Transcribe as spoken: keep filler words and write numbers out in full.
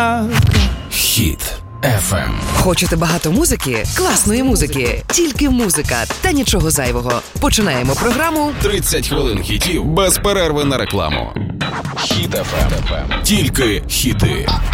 Хіт еф ем. Хочете багато музики? Класної музики. Тільки музика та нічого зайвого. Починаємо програму тридцять хвилин хітів без перерви на рекламу. Хіт еф ем. Тільки хіти.